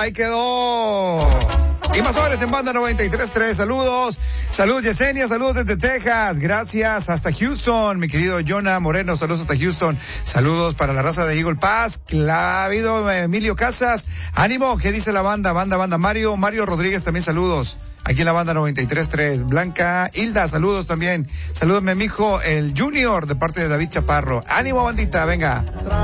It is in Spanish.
ahí quedó. Invasores en banda 93.3, saludos. Saludos Yesenia, saludos desde Texas, gracias hasta Houston, mi querido Jonah Moreno, saludos hasta Houston. Saludos para la raza de Eagle Pass, Clavido, Emilio Casas, ánimo, ¿qué dice la banda? Mario Rodríguez también saludos. Aquí en la banda 93.3, Blanca Hilda, saludos también. Salúdame a mi hijo, el Junior, de parte de David Chaparro. Ánimo bandita, venga.